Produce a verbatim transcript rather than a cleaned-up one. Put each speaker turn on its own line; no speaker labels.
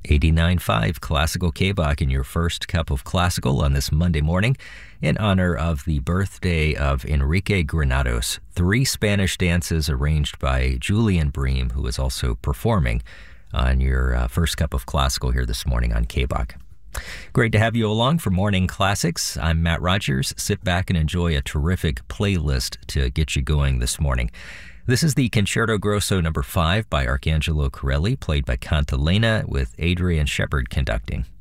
eighty-nine point five Classical K-Bach in your first cup of classical on this Monday morning in honor of the birthday of Enrique Granados. Three Spanish dances arranged by Julian Bream, who is also performing on your uh, first cup of classical here this morning on K-Bach. Great to have you along for Morning Classics. I'm Matt Rogers. Sit back and enjoy a terrific playlist to get you going this morning. This is the Concerto Grosso number five by Arcangelo Corelli, played by Cantilena with Adrian Shepard conducting.